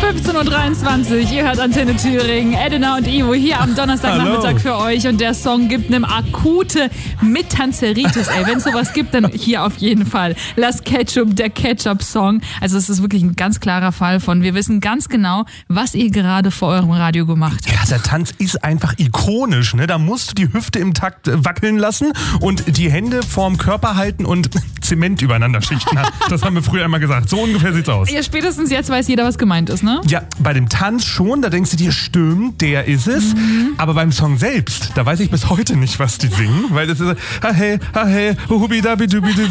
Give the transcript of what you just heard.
15.23 Uhr, ihr hört Antenne Thüringen, Edina und Ivo hier am Donnerstagnachmittag für euch und der Song gibt einem akute Mittanzeritis. Wenn es sowas gibt, dann hier auf jeden Fall. Las Ketchup, der Ketchup-Song. Also es ist wirklich ein ganz klarer Fall von, wir wissen ganz genau, was ihr gerade vor eurem Radio gemacht habt. Ja, der Tanz ist einfach ikonisch, ne? Da musst du die Hüfte im Takt wackeln lassen und die Hände vorm Körper halten und Zement übereinander schichten. Das haben wir früher immer gesagt. So ungefähr sieht's aus. Ja, spätestens jetzt weiß jeder, was gemeint ist, ne? Ja, bei dem Tanz schon, da denkst du dir, stimmt, der ist es. Aber beim Song selbst, da weiß ich bis heute nicht, was die singen, weil das ist ha hey, hubi-dabi-dubi-du.